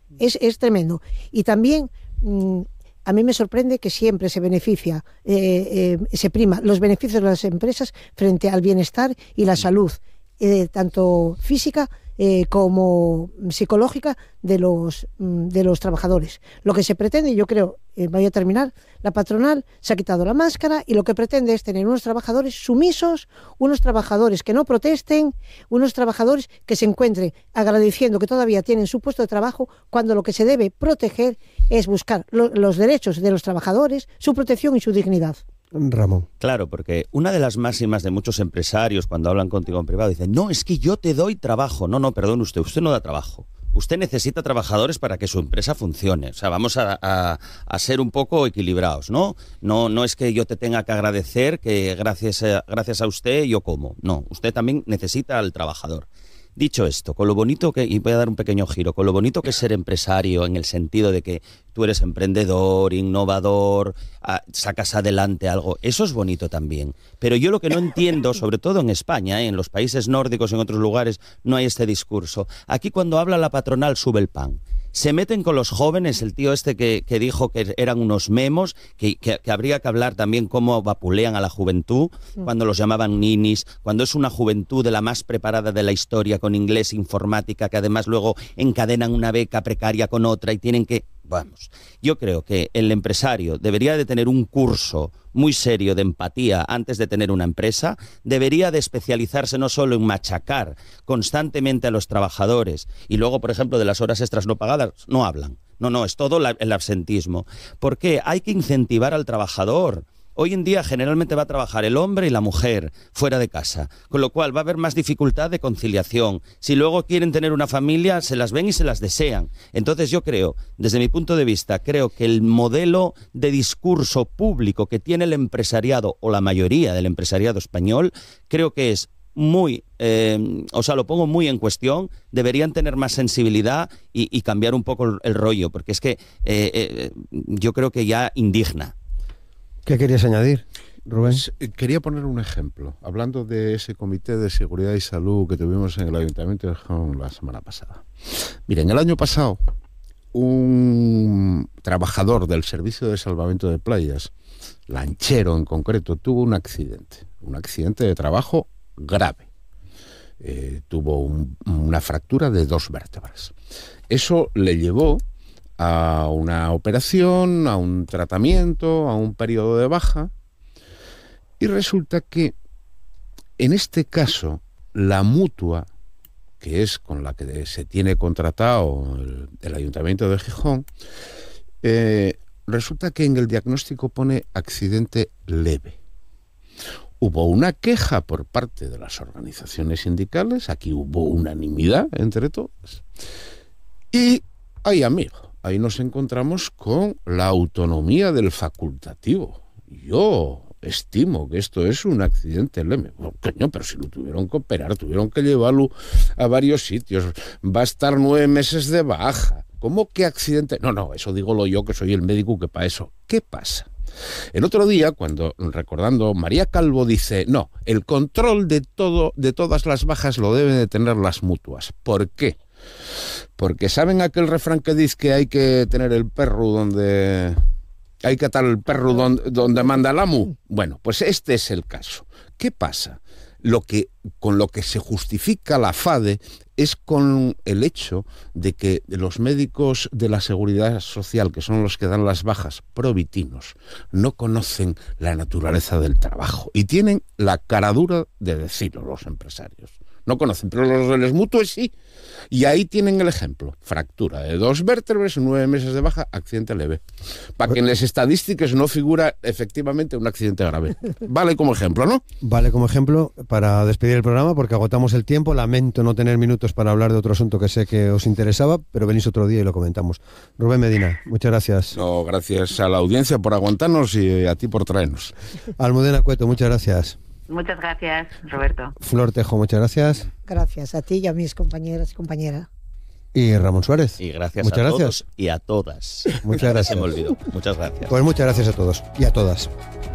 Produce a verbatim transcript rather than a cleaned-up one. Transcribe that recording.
Es, es tremendo. Y también mmm, a mí me sorprende que siempre se beneficia, eh, eh, se prima los beneficios de las empresas frente al bienestar y la salud, eh, tanto física eh, como psicológica de los, de los trabajadores. Lo que se pretende, yo creo, eh, voy a terminar, la patronal se ha quitado la máscara y lo que pretende es tener unos trabajadores sumisos, unos trabajadores que no protesten, unos trabajadores que se encuentren agradeciendo que todavía tienen su puesto de trabajo, cuando lo que se debe proteger es buscar lo, los derechos de los trabajadores, su protección y su dignidad. Ramón. Claro, porque una de las máximas de muchos empresarios cuando hablan contigo en privado dicen, no, es que yo te doy trabajo. No, no, perdón usted, usted no da trabajo. Usted necesita trabajadores para que su empresa funcione. O sea, vamos a, a, a ser un poco equilibrados, ¿no? No, no es que yo te tenga que agradecer que gracias a, gracias a usted yo como. No, usted también necesita al trabajador. Dicho esto, con lo bonito que, y voy a dar un pequeño giro, con lo bonito que es ser empresario en el sentido de que tú eres emprendedor, innovador, ah, sacas adelante algo, eso es bonito también. Pero yo lo que no entiendo, sobre todo en España, ¿eh? En los países nórdicos, en otros lugares, no hay este discurso. Aquí cuando habla la patronal sube el pan. Se meten con los jóvenes, el tío este que, que dijo que eran unos memos, que, que, que habría que hablar también cómo vapulean a la juventud, cuando los llamaban ninis, cuando es una juventud de la más preparada de la historia, con inglés, informática, que además luego encadenan una beca precaria con otra y tienen que... Vamos, yo creo que el empresario debería de tener un curso muy serio de empatía antes de tener una empresa, debería de especializarse no solo en machacar constantemente a los trabajadores y luego, por ejemplo, de las horas extras no pagadas, no hablan. No, no, es todo la, el absentismo. ¿Por qué? Hay que incentivar al trabajador. Hoy en día generalmente va a trabajar el hombre y la mujer fuera de casa, con lo cual va a haber más dificultad de conciliación. Si luego quieren tener una familia, se las ven y se las desean. Entonces yo creo, desde mi punto de vista, creo que el modelo de discurso público que tiene el empresariado, o la mayoría del empresariado español, creo que es muy, eh, o sea, lo pongo muy en cuestión. Deberían tener más sensibilidad y, y cambiar un poco el, el rollo, porque es que eh, eh, yo creo que ya indigna. ¿Qué querías añadir, Rubén? Pues, eh, quería poner un ejemplo, hablando de ese comité de seguridad y salud que tuvimos en el Ayuntamiento de Gijón la semana pasada. Miren, el año pasado, un trabajador del Servicio de Salvamento de Playas, lanchero en concreto, tuvo un accidente, un accidente de trabajo grave. Eh, tuvo un, una fractura de dos vértebras. Eso le llevó a una operación, a un tratamiento, a un periodo de baja, y resulta que en este caso la mutua, que es con la que se tiene contratado el, el Ayuntamiento de Gijón, eh, resulta que en el diagnóstico pone accidente leve. Hubo una queja por parte de las organizaciones sindicales, aquí hubo unanimidad entre todos, y ay amigo, ahí nos encontramos con la autonomía del facultativo. Yo estimo que esto es un accidente leve. Oh, coño, pero si lo tuvieron que operar, tuvieron que llevarlo a varios sitios, va a estar nueve meses de baja. ¿Cómo que accidente? No, no, eso digo lo yo, que soy el médico que para eso. ¿Qué pasa? El otro día, cuando recordando, María Calvo dice, no, el control de todo, de todas las bajas lo deben de tener las mutuas. ¿Por qué? Porque ¿saben aquel refrán que dice que hay que tener el perro donde... hay que atar el perro donde, donde manda el amo? Bueno, pues este es el caso. ¿Qué pasa? Lo que, con lo que se justifica la FADE es con el hecho de que los médicos de la Seguridad Social, que son los que dan las bajas, provitinos, no conocen la naturaleza del trabajo y tienen la caradura de decirlo los empresarios. No conocen, pero los de las mutuas sí. Y ahí tienen el ejemplo. Fractura de dos vértebras, nueve meses de baja, accidente leve. Para que en las estadísticas no figura efectivamente un accidente grave. Vale como ejemplo, ¿no? Vale como ejemplo para despedir el programa, porque agotamos el tiempo. Lamento no tener minutos para hablar de otro asunto que sé que os interesaba, pero venís otro día y lo comentamos. Rubén Medina, muchas gracias. No, gracias a la audiencia por aguantarnos y a ti por traernos. Almudena Cueto, muchas gracias. Muchas gracias, Roberto. Flor Tejo, muchas gracias. Gracias a ti y a mis compañeras y compañeras. Y Ramón Suárez. Y gracias muchas a gracias. todos y a todas. Muchas gracias. Se me olvidó. Muchas gracias. Pues muchas gracias a todos y a todas.